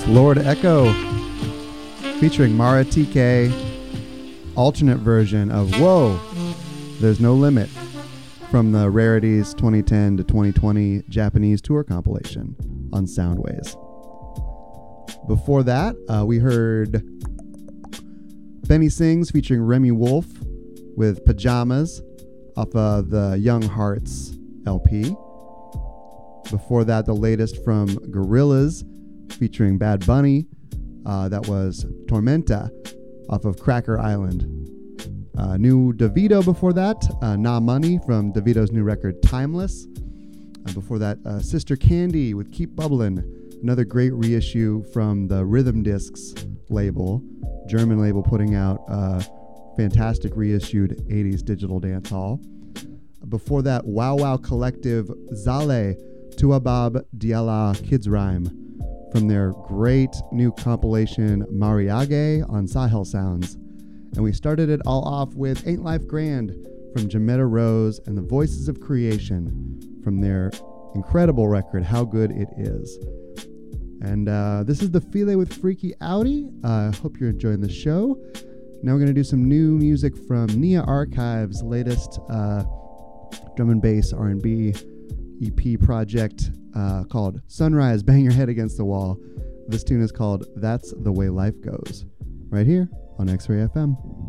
Lord Echo featuring Mara TK, alternate version of Whoa, There's No Limit from the Rarities 2010 to 2020 Japanese tour compilation on Soundways. Before that, we heard Benny Sings featuring Remy Wolf with Pajamas off of the Young Hearts LP. Before that, the latest from Gorillaz featuring Bad Bunny. That was Tormenta off of Cracker Island. New Davido before that, Nah Money from Davido's new record Timeless. Before that, Sister Candy with Keep Bubblin', another great reissue from the Rhythm Discs label, German label putting out fantastic reissued 80s digital dance hall. Before that, Wow Wow Collective Zale Tuabab Diala Kids Rhyme from their great new compilation Mariage on Sahel Sounds. And we started it all off with Ain't Life Grand from Jametta Rose and the Voices of Creation from their incredible record How Good It Is. And this is the File with Freaky Audi. Hope you're enjoying the show. Now we're going to do some new music from Nia Archive's latest drum and bass R&B EP project called Sunrise, Bang Your Head Against the Wall. This tune is called That's the Way Life Goes, right here on X-Ray FM.